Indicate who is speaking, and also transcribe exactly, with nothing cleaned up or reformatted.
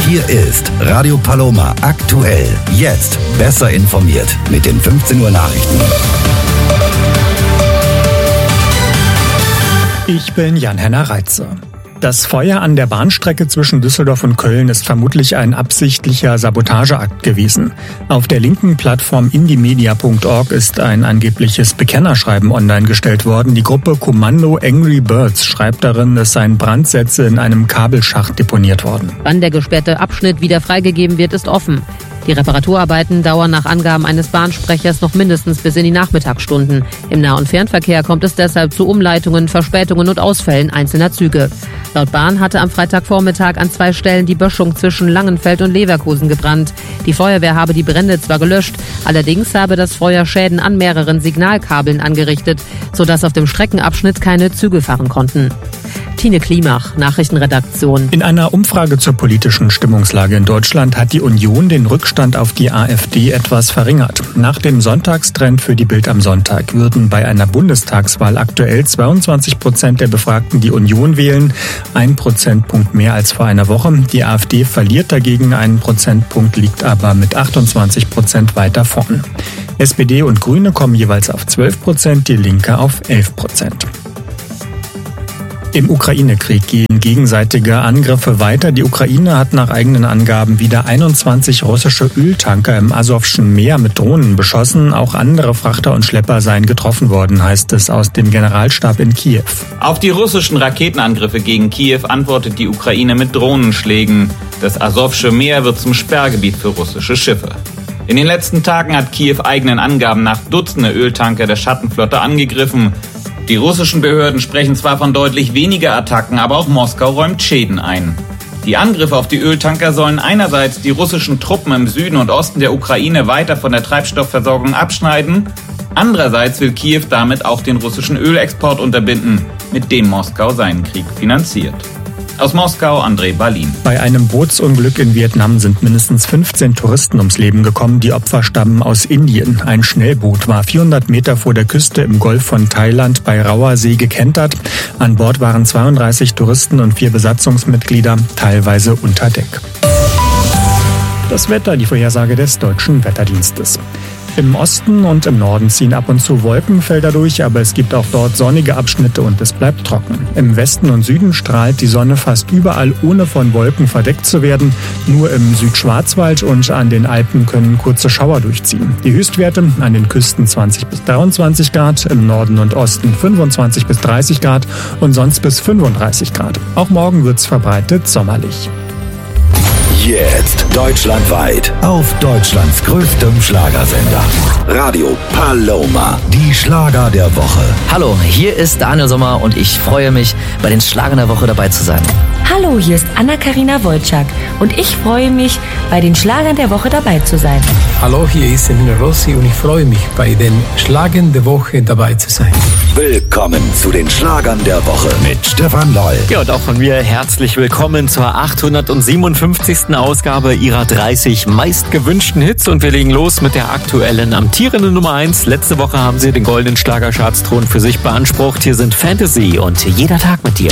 Speaker 1: Hier ist Radio Paloma aktuell. Jetzt besser informiert mit den fünfzehn Uhr Nachrichten.
Speaker 2: Ich bin Jan-Henner Reitze. Das Feuer an der Bahnstrecke zwischen Düsseldorf und Köln ist vermutlich ein absichtlicher Sabotageakt gewesen. Auf der linken Plattform indiemedia punkt org ist ein angebliches Bekennerschreiben online gestellt worden. Die Gruppe Kommando Angry Birds schreibt darin, es seien Brandsätze in einem Kabelschacht deponiert worden.
Speaker 3: Wann der gesperrte Abschnitt wieder freigegeben wird, ist offen. Die Reparaturarbeiten dauern nach Angaben eines Bahnsprechers noch mindestens bis in die Nachmittagsstunden. Im Nah- und Fernverkehr kommt es deshalb zu Umleitungen, Verspätungen und Ausfällen einzelner Züge. Laut Bahn hatte am Freitagvormittag an zwei Stellen die Böschung zwischen Langenfeld und Leverkusen gebrannt. Die Feuerwehr habe die Brände zwar gelöscht, allerdings habe das Feuer Schäden an mehreren Signalkabeln angerichtet, sodass auf dem Streckenabschnitt keine Züge fahren konnten. Tine Klimach, Nachrichtenredaktion.
Speaker 2: In einer Umfrage zur politischen Stimmungslage in Deutschland hat die Union den Rückstand auf die AfD etwas verringert. Nach dem Sonntagstrend für die Bild am Sonntag würden bei einer Bundestagswahl aktuell zweiundzwanzig Prozent der Befragten die Union wählen, ein Prozentpunkt mehr als vor einer Woche. Die AfD verliert dagegen einen Prozentpunkt, liegt aber mit achtundzwanzig Prozent weiter vorn. S P D und Grüne kommen jeweils auf zwölf Prozent, die Linke auf elf Prozent. Im Ukraine-Krieg gehen gegenseitige Angriffe weiter. Die Ukraine hat nach eigenen Angaben wieder einundzwanzig russische Öltanker im Asowschen Meer mit Drohnen beschossen. Auch andere Frachter und Schlepper seien getroffen worden, heißt es aus dem Generalstab in Kiew.
Speaker 4: Auf die russischen Raketenangriffe gegen Kiew antwortet die Ukraine mit Drohnenschlägen. Das Asowsche Meer wird zum Sperrgebiet für russische Schiffe. In den letzten Tagen hat Kiew eigenen Angaben nach Dutzende Öltanker der Schattenflotte angegriffen. Die russischen Behörden sprechen zwar von deutlich weniger Attacken, aber auch Moskau räumt Schäden ein. Die Angriffe auf die Öltanker sollen einerseits die russischen Truppen im Süden und Osten der Ukraine weiter von der Treibstoffversorgung abschneiden, andererseits will Kiew damit auch den russischen Ölexport unterbinden, mit dem Moskau seinen Krieg finanziert. Aus Moskau, André Balin.
Speaker 2: Bei einem Bootsunglück in Vietnam sind mindestens fünfzehn Touristen ums Leben gekommen. Die Opfer stammen aus Indien. Ein Schnellboot war vierhundert Meter vor der Küste im Golf von Thailand bei Rauer See gekentert. An Bord waren zweiunddreißig Touristen und vier Besatzungsmitglieder, teilweise unter Deck. Das Wetter, die Vorhersage des Deutschen Wetterdienstes. Im Osten und im Norden ziehen ab und zu Wolkenfelder durch, aber es gibt auch dort sonnige Abschnitte und es bleibt trocken. Im Westen und Süden strahlt die Sonne fast überall, ohne von Wolken verdeckt zu werden. Nur im Südschwarzwald und an den Alpen können kurze Schauer durchziehen. Die Höchstwerte an den Küsten zwanzig bis dreiundzwanzig Grad, im Norden und Osten fünfundzwanzig bis dreißig Grad und sonst bis fünfunddreißig Grad. Auch morgen wird's verbreitet sommerlich.
Speaker 1: Jetzt deutschlandweit auf Deutschlands größtem Schlagersender. Radio Paloma, die Schlager der Woche.
Speaker 5: Hallo, hier ist Daniel Sommer und ich freue mich, bei den Schlagern der Woche dabei zu sein.
Speaker 6: Hallo, hier ist Anna-Karina Wojcik und ich freue mich, bei den Schlagern der Woche dabei zu sein.
Speaker 7: Hallo, hier ist Semino Rossi und ich freue mich, bei den Schlagern der Woche dabei zu sein.
Speaker 1: Willkommen zu den Schlagern der Woche mit Stefan Loll.
Speaker 8: Ja, und auch von mir herzlich willkommen zur achthundertsiebenundfünfzigsten Ausgabe ihrer dreißig meistgewünschten Hits. Und wir legen los mit der aktuellen amtierenden Nummer eins. Letzte Woche haben sie den goldenen Schlagerschartsthron für sich beansprucht. Hier sind Fantasy und Jeder Tag mit dir.